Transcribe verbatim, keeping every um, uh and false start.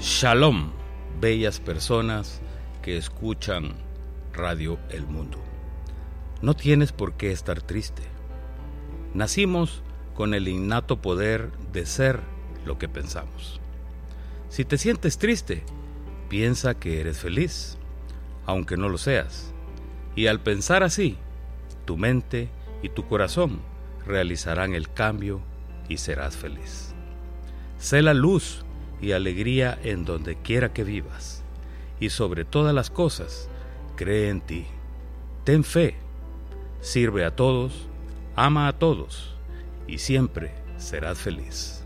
Shalom, bellas personas que escuchan Radio El Mundo. No tienes por qué estar triste. Nacimos con el innato poder de ser lo que pensamos. Si te sientes triste, piensa que eres feliz, aunque no lo seas. Y al pensar así, tu mente y tu corazón realizarán el cambio y serás feliz. Sé la luz y alegría en donde quiera que vivas. Y sobre todas las cosas, cree en ti. Ten fe, sirve a todos, ama a todos y siempre serás feliz.